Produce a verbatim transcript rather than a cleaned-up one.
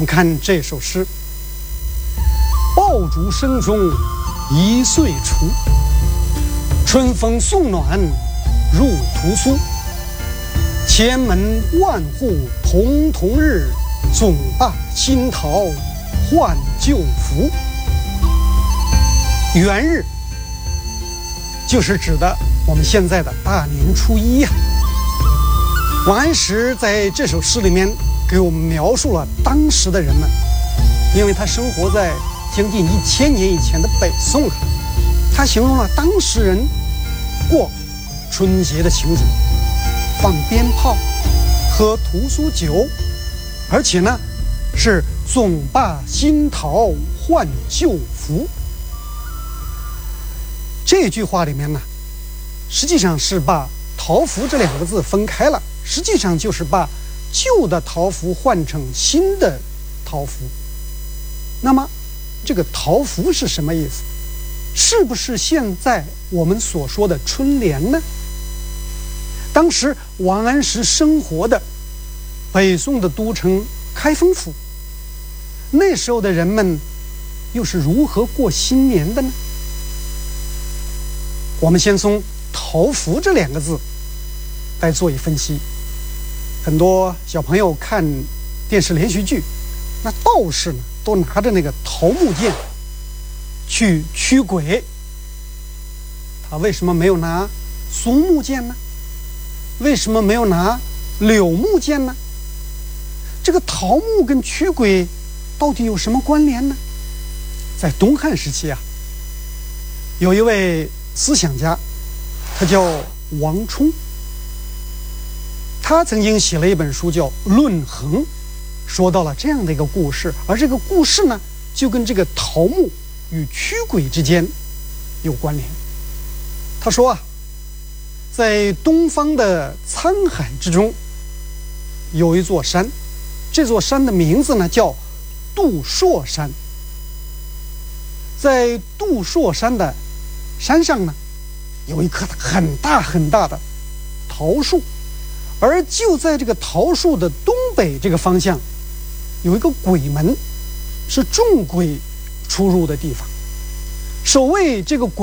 你看这首诗：爆竹声中一岁除，春风送暖入屠苏。千门万户曈曈日，总把新桃换旧符。元日就是指的我们现在的大年初一呀、啊。王安石在这首诗里面给我们描述了当时的人们，因为他生活在将近一千年以前的北宋啊，他形容了当时人过春节的情景，放鞭炮，喝屠苏酒，而且呢是总把新桃换旧符。这句话里面呢，实际上是把桃符这两个字分开了，实际上就是把旧的桃符换成新的桃符。那么这个桃符是什么意思？是不是现在我们所说的春联呢？当时王安石生活的北宋的都城开封府，那时候的人们又是如何过新年的呢？我们先从桃符这两个字来做一分析。很多小朋友看电视连续剧，那道士呢都拿着那个桃木剑去驱鬼，他为什么没有拿松木剑呢？为什么没有拿柳木剑呢？这个桃木跟驱鬼到底有什么关联呢？在东汉时期啊，有一位思想家，他叫王充，他曾经写了一本书叫《论衡》，说到了这样的一个故事，而这个故事呢，就跟这个桃木与驱鬼之间有关联。他说啊，在东方的沧海之中，有一座山，这座山的名字呢叫杜朔山。在杜朔山的山上呢，有一棵很大很大的桃树，而就在这个桃树的东北这个方向，有一个鬼门，是众鬼出入的地方。守卫这个鬼